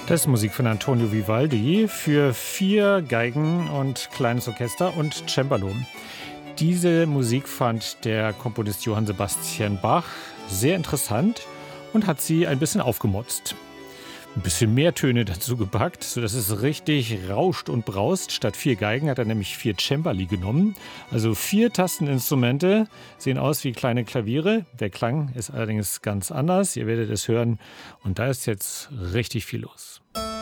Das ist Musik von Antonio Vivaldi für 4 Geigen und kleines Orchester und Cembalo. Diese Musik fand der Komponist Johann Sebastian Bach sehr interessant und hat sie ein bisschen aufgemotzt. Ein bisschen mehr Töne dazu gepackt, sodass es richtig rauscht und braust. Statt 4 Geigen hat er nämlich 4 Cembali genommen. Also 4 Tasteninstrumente, sehen aus wie kleine Klaviere. Der Klang ist allerdings ganz anders. Ihr werdet es hören. Und da ist jetzt richtig viel los.